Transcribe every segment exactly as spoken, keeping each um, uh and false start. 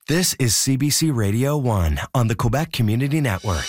This is C B C Radio one on the Quebec Community Network.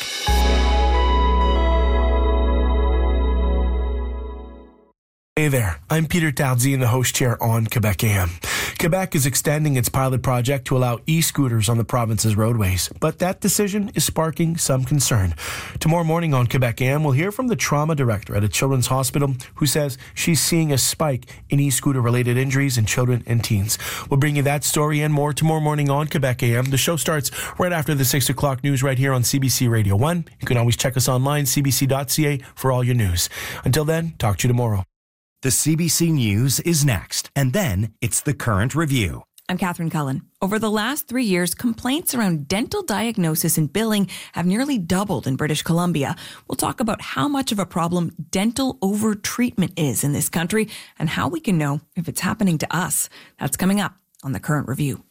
Hey there, I'm Peter Tardy, the host chair on Quebec A M. Quebec is extending its pilot project to allow e-scooters on the province's roadways, but that decision is sparking some concern. Tomorrow morning on Quebec A M, we'll hear from the trauma director at a children's hospital who says she's seeing a spike in e-scooter-related injuries in children and teens. We'll bring you that story and more tomorrow morning on Quebec A M. The show starts right after the six o'clock news right here on C B C Radio one. You can always check us online, c b c dot c a, for all your news. Until then, talk to you tomorrow. The C B C News is next, and then it's the Current Review. I'm Catherine Cullen. Over the last three years, complaints around dental diagnosis and billing have nearly doubled in British Columbia. We'll talk about how much of a problem dental overtreatment is in this country and how we can know if it's happening to us. That's coming up on the Current Review.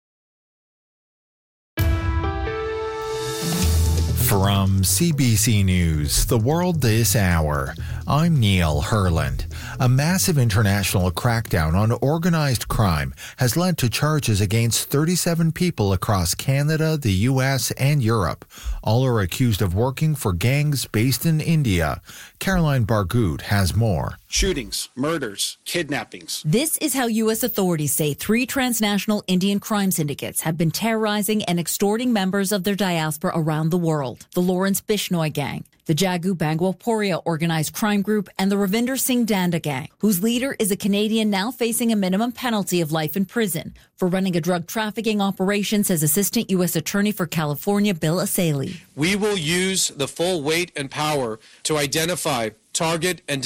From C B C News, The World This Hour, I'm Neil Herland. A massive international crackdown on organized crime has led to charges against thirty-seven people across Canada, the U S, and Europe. All are accused of working for gangs based in India. Caroline Bargood has more. Shootings, murders, kidnappings. This is how U S authorities say three transnational Indian crime syndicates have been terrorizing and extorting members of their diaspora around the world. The Lawrence Bishnoi Gang, the Jagu Bangwaporia organized crime group, and the Ravinder Singh Danda Gang, whose leader is a Canadian now facing a minimum penalty of life in prison for running a drug trafficking operation, says Assistant U S Attorney for California Bill Asalee. We will use the full weight and power to identify, target, and